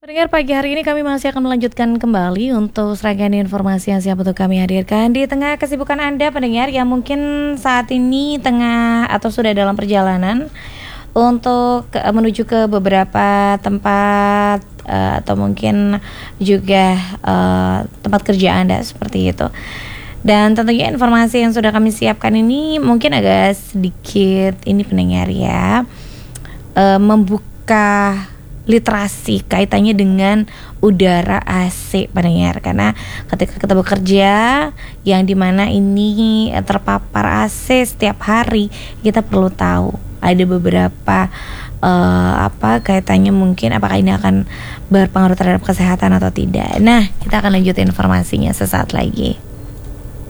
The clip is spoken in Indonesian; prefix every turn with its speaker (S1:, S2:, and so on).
S1: Pendengar, pagi hari ini kami masih akan melanjutkan kembali untuk serangkaian informasi yang siap untuk kami hadirkan di tengah kesibukan Anda pendengar yang mungkin saat ini tengah atau sudah dalam perjalanan untuk menuju ke beberapa tempat atau mungkin juga tempat kerja Anda seperti itu. Dan tentunya informasi yang sudah kami siapkan ini mungkin agak sedikit ini pendengar ya, membuka literasi kaitannya dengan udara AC pendengar, karena ketika kita bekerja yang dimana ini terpapar AC setiap hari, kita perlu tahu ada beberapa kaitannya, mungkin apakah ini akan berpengaruh terhadap kesehatan atau tidak. Nah, kita akan lanjutin informasinya sesaat lagi.